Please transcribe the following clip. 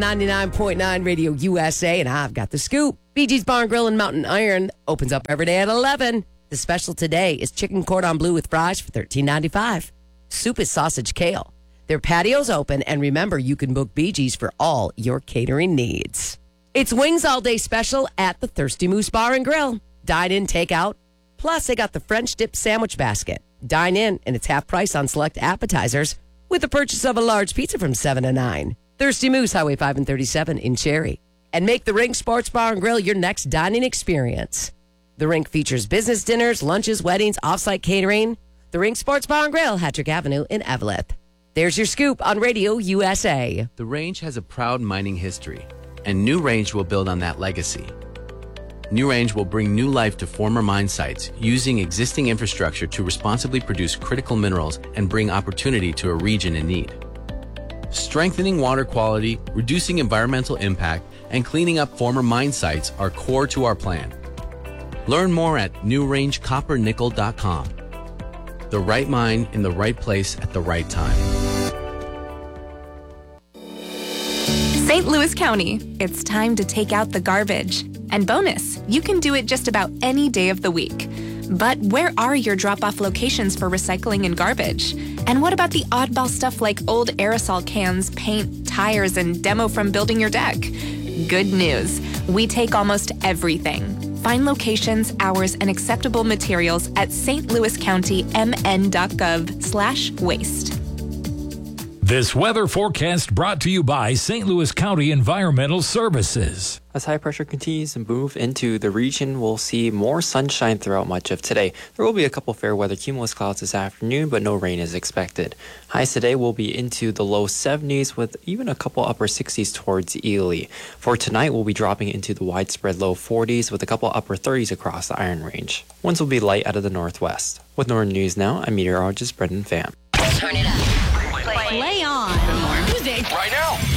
99.9 Radio USA, and I've got the scoop. Bee Gees Bar and Grill and Mountain Iron opens up every day at 11. The special today is chicken cordon bleu with fries for $13.95. Soup is sausage kale. Their patio's open, and remember, you can book Bee Gees for all your catering needs. It's Wings All Day special at the Thirsty Moose Bar and Grill. Dine in, take out. Plus, they got the French dip sandwich basket. Dine in, and it's half price on select appetizers with the purchase of a large pizza from 7 to 9. Thirsty Moose, Highway 5 and 37 in Cherry. And make the Rink Sports Bar and Grill your next dining experience. The Rink features business dinners, lunches, weddings, off-site catering. The Rink Sports Bar and Grill, Hattrick Avenue in Eveleth. There's your scoop on Radio USA. The Range has a proud mining history, and New Range will build on that legacy. New Range will bring new life to former mine sites using existing infrastructure to responsibly produce critical minerals and bring opportunity to a region in need. Strengthening water quality, reducing environmental impact, and cleaning up former mine sites are core to our plan. Learn more at newrangecoppernickel.com. The right mine in the right place at the right time. St. Louis County, it's time to take out the garbage. And bonus, you can do it just about any day of the week. But where are your drop-off locations for recycling and garbage? And what about the oddball stuff like old aerosol cans, paint, tires, and demo from building your deck? Good news, we take almost everything. Find locations, hours, and acceptable materials at stlouiscountymn.gov/waste. This weather forecast brought to you by St. Louis County Environmental Services. As high pressure continues to move into the region, we'll see more sunshine throughout much of today. There will be a couple fair weather cumulus clouds this afternoon, but no rain is expected. Highs today will be into the low 70s with even a couple upper 60s towards Ely. For tonight, we'll be dropping into the widespread low 40s with a couple upper 30s across the Iron Range. Winds will be light out of the northwest. With Northern News now, I'm meteorologist Brendan Pham. Turn it up. Play on. More music. Right now.